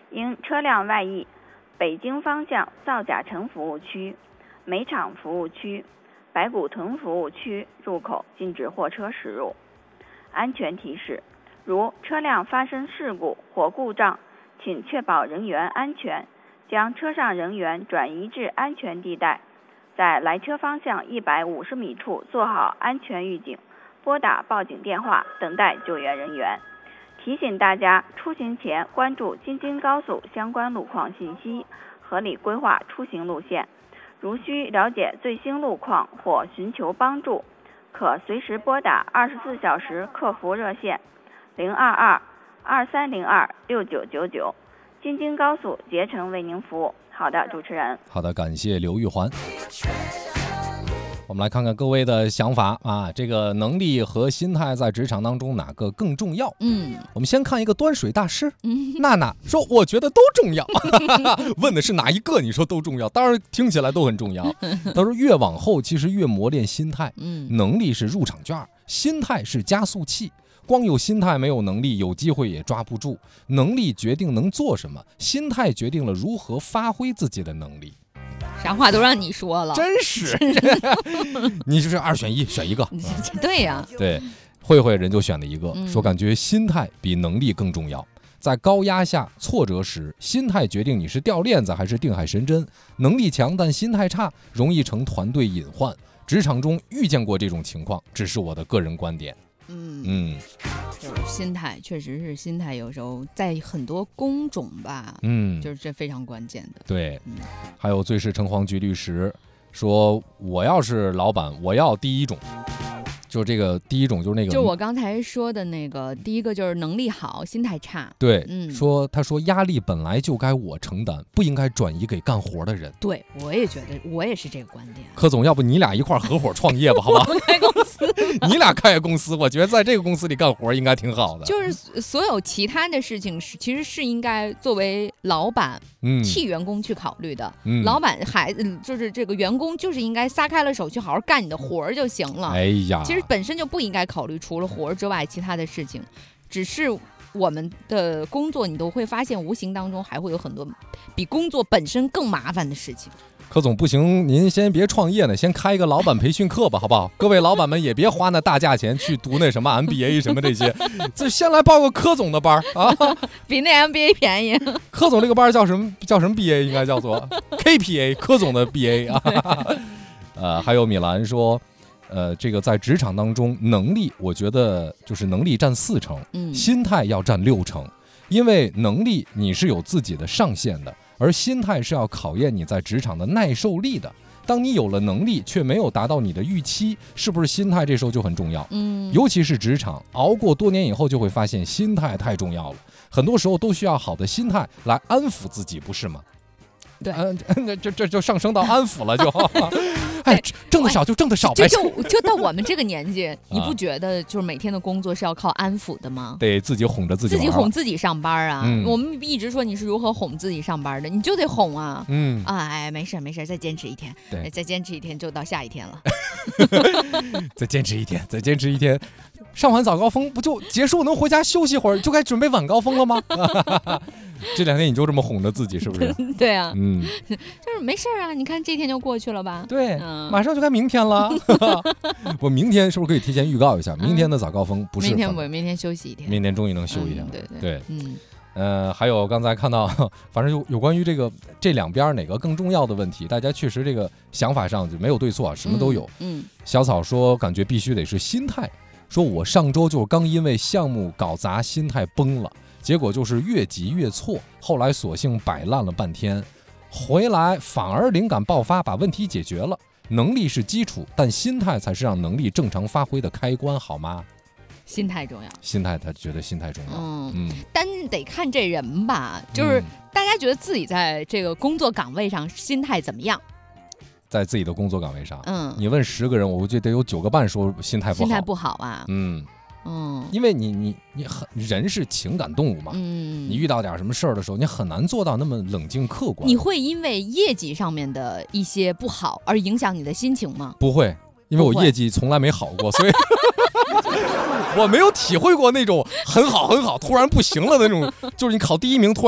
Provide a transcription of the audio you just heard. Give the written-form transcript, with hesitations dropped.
因车辆外溢北京方向造甲城服务区、煤厂服务区、白骨屯服务区入口禁止货车驶入。安全提示：如车辆发生事故或故障，请确保人员安全，将车上人员转移至安全地带，在来车方向150米处做好安全预警，拨打报警电话，等待救援人员。提醒大家出行前关注京津高速相关路况信息，合理规划出行路线。如需了解最新路况或寻求帮助，可随时拨打24小时客服热线022-2302-6999，京津高速竭诚为您服务。好的，主持人。 好的，感谢刘玉环。我们来看看各位的想法啊，这个能力和心态在职场当中哪个更重要？我们先看一个端水大师，娜娜说我觉得都重要。问的是哪一个？你说都重要，当然听起来都很重要。他说越往后其实越磨练心态，能力是入场券，心态是加速器。光有心态没有能力，有机会也抓不住。能力决定能做什么，心态决定了如何发挥自己的能力。 啥话都让你说了， 真是。你就是2选1，选一个。 对呀， 对，慧慧人就选了一个，说感觉心态比能力更重要。在高压下、挫折时，心态决定你是掉链子还是定海神针。能力强但心态差，容易成团队隐患。职场中遇见过这种情况，只是我的个人观点。 就是心态，确实是心态，有时候在很多工种吧，就是这非常关键的。 对，还有最是城隍局律师说，我要是老板，我要第一种。就这个第一种就是那个， 就我刚才说的那个，第一个就是能力好，心态差。 对，他说压力本来就该我承担，不应该转移给干活的人。 对，我也觉得，我也是这个观点。 柯总，要不你俩一块合伙创业吧，好吧？ 我们开公司， 你俩开公司，我觉得在这个公司里干活应该挺好的。 就是所有其他的事情其实是应该作为老板替员工去考虑的。老板就是这个员工就是应该撒开了手去好好干你的活就行了。 哎呀， 其实本身就不应该考虑除了活之外其他的事情，只是我们的工作你都会发现无形当中还会有很多比工作本身更麻烦的事情。 柯总不行，您先别创业呢，先开一个老板培训课吧，好不好？各位老板们也别花那大价钱去读那什么 MBA 什么这些，就先来报个柯总的班啊， 比那 MBA 便宜。 柯总这个班叫什么 BA？ 应该叫做 KPA， 柯总的 BA 啊。还有米兰说。这个在职场当中，能力我觉得就是能力占4成，心态要占6成，因为能力你是有自己的上限的，而心态是要考验你在职场的耐受力的。当你有了能力却没有达到你的预期，是不是心态这时候就很重要？尤其是职场，熬过多年以后就会发现心态太重要了，很多时候都需要好的心态来安抚自己，不是吗？ 对， 这就上升到安抚了，就，哎，挣得少就挣得少呗。 就到我们这个年纪，你不觉得就是每天的工作是要靠安抚的吗？ 得自己哄着自己， 自己哄自己上班啊。我们一直说你是如何哄自己上班的，你就得哄啊。哎，没事，再坚持一天，再坚持一天就到下一天了。 再坚持一天，上完早高峰不就结束，能回家休息会儿，就该准备晚高峰了吗？这2天你就这么哄着自己，是不是？ 对啊，就是没事啊，你看这天就过去了吧？ 对，马上就该明天了。我明天是不是可以提前预告一下？明天的早高峰不是明天休息一天， 明天终于能休一天。对，还有刚才看到，反正有关于这2边哪个更重要的问题，大家确实这个想法上就没有对错，什么都有。小草说感觉必须得是心态，说我上周就是刚因为项目搞砸，心态崩了。结果就是越急越错，后来索性摆烂了半天，回来反而灵感爆发，把问题解决了。能力是基础，但心态才是让能力正常发挥的开关，好吗？ 心态重要， 他觉得心态重要。 但得看这人吧，就是大家觉得自己在这个工作岗位上心态怎么样？ 在自己的工作岗位上，你问10个人，我估计得有9个半说心态不好啊。因为你人是情感动物嘛，你遇到点什么事儿的时候，你很难做到那么冷静客观。 你会因为业绩上面的一些不好而影响你的心情吗？ 不会，因为我业绩从来没好过，所以我没有体会过那种很好突然不行了的那种，就是你考第1名突然